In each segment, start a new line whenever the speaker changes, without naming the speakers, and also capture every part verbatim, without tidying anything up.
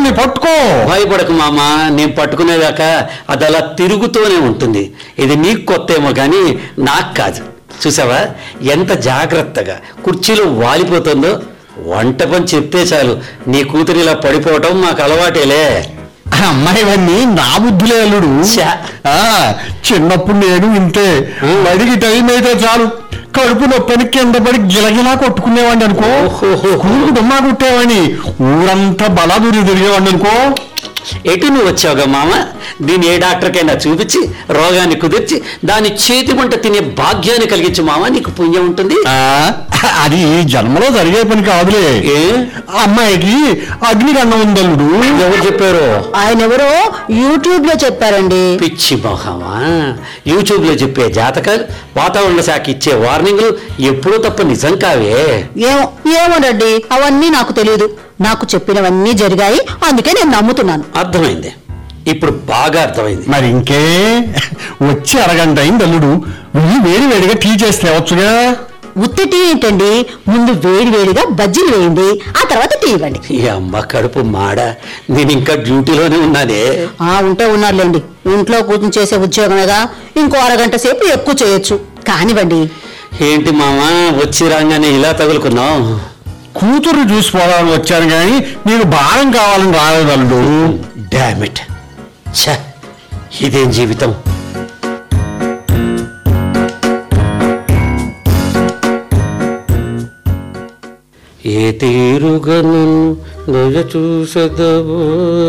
దాన్ని పట్టుకో.
భయపడకు మామ, నేను పట్టుకునేదాకా అది అలా తిరుగుతూనే ఉంటుంది. ఇది నీకు కొత్త ఏమో కానీ నాకు కాదు. చూసావా ఎంత జాగ్రత్తగా కుర్చీలో వాలిపోతుందో. వంట పని చెప్తే చాలు నీ కూతురు ఇలా పడిపోవటం మాకు అలవాటేలే.
అమ్మాయివన్నీ నా బుద్ధులే అల్లుడు. చిన్నప్పుడు నేను ఇంతే. బడికి టైం అయితే చాలు కడుపు నొప్పని కింద పడి గిలగిలా కొట్టుకునేవాడిని అనుకో. కూతురు డుమ్మా కొట్టేవాడిని, ఊరంతా బలాదూరి తిరిగేవాడిని అనుకో.
ఎటు నువ్వు వచ్చావుగా మామ, దీన్ని ఏ డాక్టర్కైనా చూపించి రోగాన్ని కుదిర్చి దాని చేతి వంట తినే భాగ్యాన్ని కలిగించు మామ, నీకు పుణ్యం ఉంటుంది.
అది జన్మలో జరిగే పని కాదులే. అమ్మాయికి అగ్నిగండం ఉందల్లుడు.
ఎవరు చెప్పారు?
ఆయన ఎవరో యూట్యూబ్ లో చెప్పారండి.
పిచ్చి మొహమా, యూట్యూబ్ లో చెప్పే జాతకాలు, వాతావరణ శాఖ ఇచ్చే వార్నింగ్లు ఎప్పుడూ తప్ప నిజం కావే.
ఏమో ఏమోనండి, అవన్నీ నాకు తెలియదు. నాకు చెప్పినవన్నీ జరిగాయి, అందుకే నేను నమ్ముతున్నాను.
అర్థమైంది, ఇప్పుడు బాగా అర్థమైంది.
మరి ఇంకే వచ్చి అరగంట అయింది అల్లుడు. నువ్వు వేడి వేడిగా టీ చేసి తేవచ్చుగా.
ఉత్తి టీ ఏంటండి, ముందు వేడి వేడిగా బజ్జీలు వేయండి, ఆ తర్వాత టీ ఇవ్వండి.
ఈ అమ్మ కడుపు మాడ, నేను ఇంకా డ్యూటీలోనే ఉన్నానే.
ఆ ఉంటే ఉన్నారులేండి, ఇంట్లో కూర్చుని చేసే ఉద్యోగమేగా, ఇంకో అరగంట సేపు ఎక్కువ చేయొచ్చు. కానివ్వండి.
ఏంటి మామ వచ్చి రాగానే ఇలా తగులుకున్నావు?
కూతురు చూసిపోవాలని వచ్చాను కానీ నీకు భారం కావాలని రాలేదు అల్లుడు.
డామిట్, ఛ, ఇదేం జీవితం. ఏ తీరుగను చూసదవు.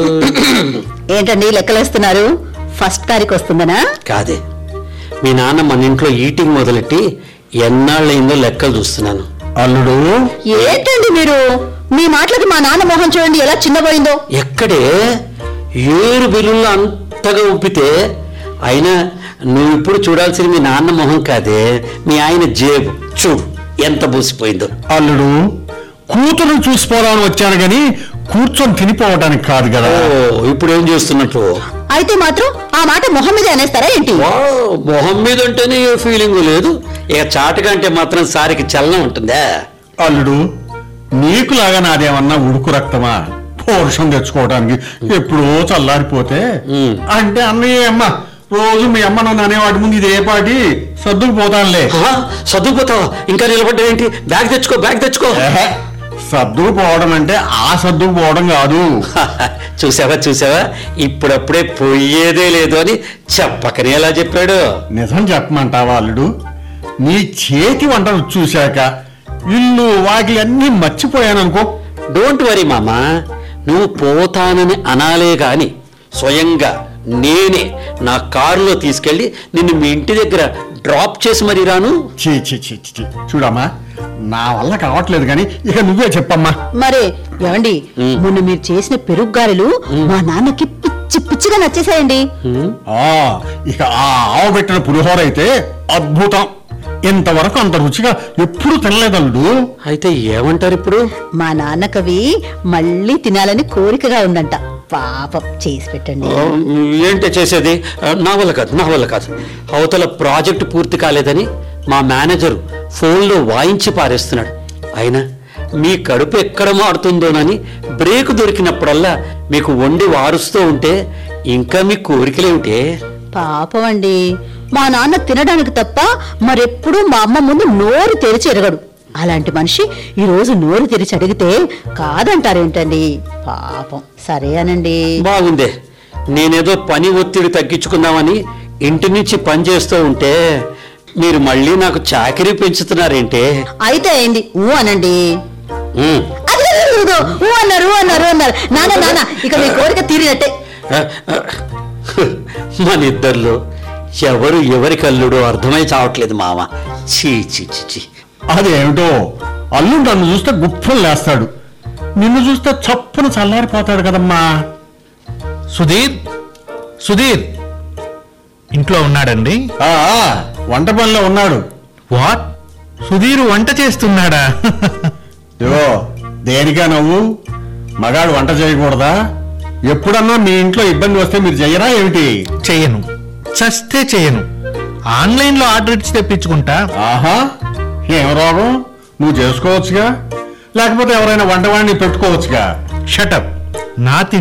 ఏంటండి లెక్కలేస్తున్నారు? ఫస్ట్ తారీఖు వస్తుందనా?
కాదే, మీ నాన్న మన ఇంట్లో ఈటింగ్ మొదలెట్టి ఎన్నాళ్ళైందో లెక్కలు చూస్తున్నాను.
అల్లుడు
ఏంటండి మీరు, మీ మాటలకి మా నాన్న మొహం చూడండి ఎలా చిన్నపోయిందో.
ఎక్కడే ఏరు బిల్లుల్లో అంతగా ఉప్పితే. అయినా నువ్వు ఇప్పుడు చూడాల్సిన మీ నాన్న మొహం కాదే, మీ ఆయన జేబు చూడు ఎంత బూసిపోయిందో.
అల్లుడు కూతురు చూసిపోవాలని వచ్చాను గాని కూర్చొని తినిపోవడానికి కాదు కదా.
ఓ, ఇప్పుడు ఏం చేస్తున్నట్టు?
అయితే మాత్రం ఆ మాట మొహం మీద అనేస్తారా ఏంటి?
మొహం మీద ఉంటేనే ఏ ఫీలింగ్ లేదు, ఇక చాటుగా అంటే మాత్రం సారికి చలనం ఉంటుందా?
అల్లుడు నీకులాగా నాదేమన్నా ఉడుకు రక్తమా పౌరుషం తెచ్చుకోవడానికి? ఎప్పుడో చల్లారిపోతే అంటే అన్నయ్య అమ్మ రోజు మీ అమ్మ నన్ను అనేవాటి ముందు ఇదే పాటి సర్దుకుపోతానులే.
సర్దుకుపోతావా? ఇంకా నిలబడ్డావేంటి? బ్యాగ్ తెచ్చుకో, బ్యాగ్ తెచ్చుకో.
సర్దుకుపోవడం అంటే ఆ సర్దుకుపోవడం కాదు.
చూసావా చూసావా, ఇప్పుడప్పుడే పోయేదే లేదు అని చెప్పకనే ఎలా చెప్పాడు.
నిజం చెప్పమంటావా అల్లుడు? నీ చేతి వంటలు చూశాక ఇల్లు వాకిలి అన్నీ మర్చిపోయాననుకో.
డోంట్ వరీ మామా, నువ్వు పోతానని అనాలే గాని స్వయంగా నేనే నా కారులో తీసుకెళ్లి నిన్ను మీ ఇంటి దగ్గర డ్రాప్ చేసి మరీ రాను.
చీ చీ చీ చీ చూడమ్మా, నా వల్ల కావట్లేదు కానీ ఇక నువ్వే చెప్పమ్మా.
మరే ఏమండి, మొన్న మీరు చేసిన పెరుగు గారెలు మా నాన్నకి పిచ్చి పిచ్చిగా నచ్చేసాయండి.
ఇక ఆ ఆవు పెట్టిన పులిహోర అయితే అద్భుతం. ఇంతవరకు అంత రుచిగా ఎప్పుడు తినలేదల్లుడు.
అయితే ఏమంటారు ఇప్పుడు?
మా నాన్నకవి మళ్ళీ తినాలని కోరికగా ఉందంట. పాపం చేసి పెట్టండి.
ఏంటి చేసేది? నా వల్ల కాదు, నా వల్ల కాదు. అవతల ప్రాజెక్టు పూర్తి కాలేదని మా మేనేజరు ఫోన్లో వాయించి పారేస్తున్నాడు. అయినా మీ కడుపు ఎక్కడ మారుతుందోనని బ్రేక్ దొరికినప్పుడల్లా మీకు వండి వారుస్తూ ఉంటే ఇంకా మీ కోరికలేమిటే?
పాపం అండి, మా నాన్న తినడానికి తప్ప మరెప్పుడు మా అమ్మ ముందు నోరు తెరిచి ఎరగడు. అలాంటి మనిషి ఈ రోజు నోరు తెరిచి అడిగితే కాదంటారేంటండి? పాపం. సరే అనండి.
బాగుందే, నేనేదో పని ఒత్తిడి తగ్గించుకుందామని ఇంటి నుంచి పని చేస్తూ ఉంటే మీరు మళ్ళీ నాకు చాకరీ పెంచుతున్నారేంటే?
అయితే అయింది, ఊ అనండి. ఊ అన్నారు ఊ అన్నారు అన్నారు నాన్న నాన్న ఇక మీ కోరిక తీరినట్టే.
మన ఇద్దరిలో ఎవరు ఎవరి కల్లుడో అర్థమై చావట్లేదు మామ. చీ చీ చీ.
అదేమిటో అల్లుడు నన్ను చూస్తే గుప్పలు లేస్తాడు, నిన్ను చూస్తే చప్పున చల్లారిపోతాడు కదమ్మా.
సుధీర్, సుధీర్ ఇంట్లో ఉన్నాడండి?
వంట పనిలో ఉన్నాడు.
వాట్, సుధీర్ వంట చేస్తున్నాడా?
ఇగో దేనికా నవ్వు? మగాడు వంట చేయకూడదా? ఎప్పుడన్నా మీ ఇంట్లో ఇబ్బంది వస్తే మీరు చెయ్యరా ఏమిటి?
చెయ్యను, చస్తే చెయ్యను. ఆన్లైన్ లో ఆర్డర్ ఇచ్చి తెప్పించుకుంటా.
ఆహా, ఏం రోగం? నువ్వు చేసుకోవచ్చుగా, లేకపోతే ఎవరైనా వంటవాడిని పెట్టుకోవచ్చుగా.
షటప్, నా